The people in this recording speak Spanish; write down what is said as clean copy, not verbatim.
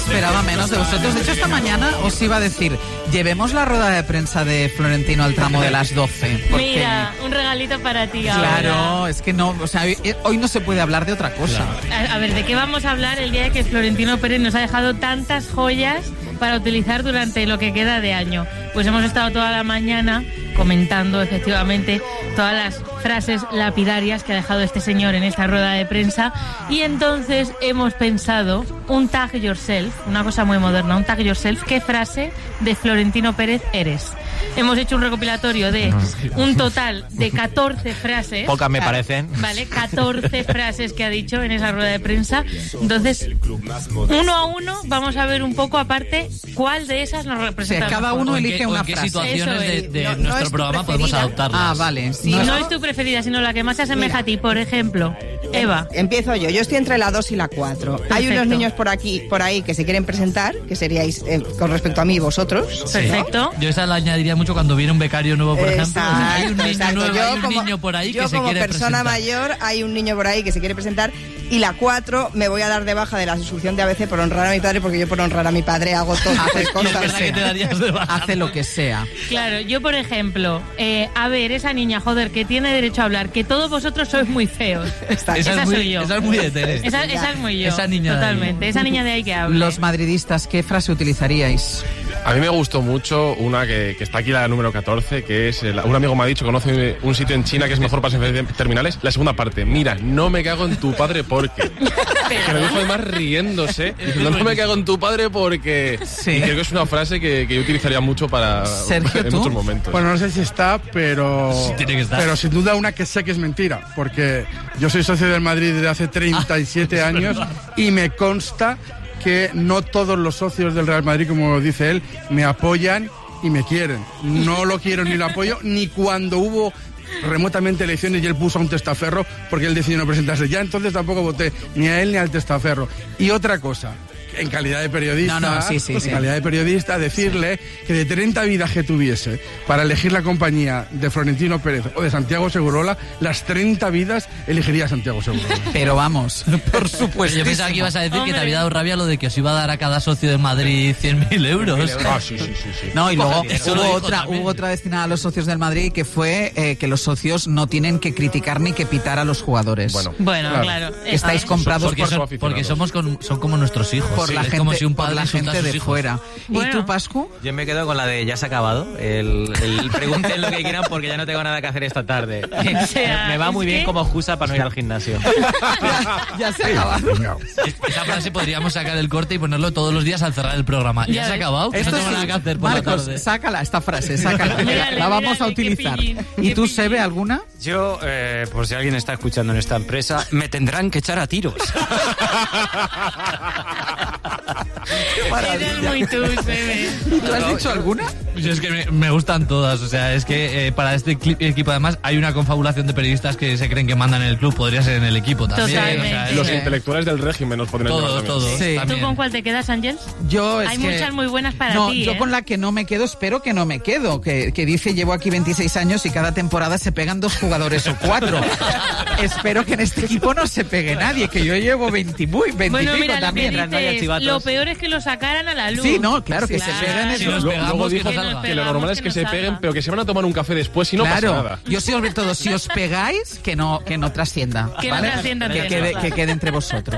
esperaba menos de vosotros. De hecho, esta mañana os iba a decir, llevemos la rueda de prensa de Florentino al tramo de las 12. Porque... Mira, un regalito para ti Claro, ahora. es que no, o sea, hoy no se puede hablar de otra cosa. A ver, ¿de qué vamos a hablar el día de que Florentino Pérez nos ha dejado tantas joyas para utilizar durante lo que queda de año? Pues hemos estado toda la mañana comentando efectivamente todas las frases lapidarias que ha dejado este señor en esta rueda de prensa, y entonces hemos pensado un tag yourself, una cosa muy moderna, un tag yourself. ¿Qué frase de Florentino Pérez eres? Hemos hecho un recopilatorio de un total de 14 frases. Pocas me parecen. Vale, 14 frases que ha dicho en esa rueda de prensa. Entonces, uno a uno vamos a ver un poco aparte cuál de esas nos representa. O sea, cada uno elige una ¿En qué frase. situaciones de No nuestro es tu programa podemos preferida. adoptarlas? Ah, vale. Si no es tu preferida, sino la que más se asemeja a ti, por ejemplo. Eva. Empiezo yo. Yo estoy entre la 2 y la 4. Hay Perfecto. unos niños por ahí que se quieren presentar, que seríais, con respecto a mí, vosotros. Perfecto. Yo esa la añadiría mucho cuando viene un becario nuevo, por ejemplo. O sea, hay un niño Exacto. nuevo, Yo hay un como- niño por ahí yo que se como quiere persona presentar. mayor, hay un niño por ahí que se quiere presentar. Y la 4, me voy a dar de baja de la suscripción de ABC por honrar a mi padre, porque yo por honrar a mi padre hago todo tipo de Es cosas. verdad que te darías de baja. Hace lo que sea. Claro, yo por ejemplo, a ver, esa niña, joder, que tiene derecho a hablar, que todos vosotros sois muy feos. Está- Esa muy, soy yo. Esa es muy de Tere. Esa es muy yo. Esa niña de ahí. Totalmente. Esa niña de ahí que habla. Los madridistas, ¿qué frase utilizaríais? A mí me gustó mucho una que está aquí, la número 14, que es, un amigo me ha dicho que conoce un sitio en China que es mejor para las terminales. La segunda parte, mira, no me cago en tu padre porque... Que lo dijo además riéndose, diciendo, no me cago en tu padre porque... Sí. Y creo que es una frase que yo utilizaría mucho para... Sergio, en ¿tú? muchos momentos. Bueno, no sé si está, pero... Sí, tiene que estar. Pero sin duda una que sé que es mentira, porque yo soy socio del Madrid desde hace 37 años y me consta que no todos los socios del Real Madrid, como dice él, me apoyan y me quieren. No lo quiero ni lo apoyo, ni cuando hubo remotamente elecciones y él puso a un testaferro porque él decidió no presentarse. Ya entonces tampoco voté ni a él ni al testaferro. Y otra cosa, en calidad de periodista, Sí. calidad de periodista, decirle que de 30 vidas que tuviese para elegir la compañía de Florentino Pérez o de Santiago Segurola, las 30 vidas elegiría a Santiago Segurola. Pero vamos, por supuesto. Yo pensaba que ibas a decir que Hombre. te había dado rabia lo de que os iba a dar a cada socio de Madrid 100.000 euros. Ah, sí. No, y luego Eso lo dijo también. hubo otra destinada a los socios del Madrid que fue que los socios no tienen que criticar ni que pitar a los jugadores. Bueno, Claro. claro. Estáis comprados Porque por, son, aficionados. porque son como nuestros hijos. por la es gente, como si un por padre la insulta a gente sus de hijos. fuera. Bueno. ¿Y tú, Pascu? Yo me quedo con la de ya se ha acabado. El pregunten lo que quieran porque ya no tengo nada que hacer esta tarde. sea, Me va es muy bien que- como excusa para no ir al gimnasio. Ya se ha acabado. Esa frase podríamos sacar el corte y ponerlo todos los días al cerrar el programa. Ya ¿Ya se ha ves. acabado? Esto no tengo sí. nada que hacer por la Marcos, tarde. sácala esta frase, sácala. Mírale, La vamos a mírale, qué utilizar. pillín, ¿Y qué tú, pillín. Sebe, alguna? Yo, por si alguien está escuchando en esta empresa, me tendrán que echar a tiros. Eres muy tú, Sebe. ¿Tú has dicho alguna? Pues es que me gustan todas. O sea, es que para este equipo además hay una confabulación de periodistas que se creen que mandan en el club. Podría ser en el equipo también. Totalmente. O sea, Los es que intelectuales del régimen nos podrían todos, llamar también. todos. Sí. ¿Tú también. con cuál te quedas, Ángel? Yo Hay muchas muy buenas para no, ti, yo ¿eh? con la que no me quedo, espero que no me quedo. Que dice, llevo aquí 26 años y cada temporada se pegan 2 jugadores o 4. Espero que en este equipo no se pegue nadie, que yo llevo 20 Bueno, y pico mira, lo que también. Mientras no haya dices, chivatos. lo peor es que lo sacaran a la luz. Sí, no, claro, que se peguen Si eso. nos pegamos, Luego que dijo no salga. que lo normal es que se peguen, pero que se van a tomar un café después y no pasa Claro, nada. yo sí sobre todo, si os pegáis, que no trascienda. Que no ¿vale? trascienda que entre quede entre vosotros.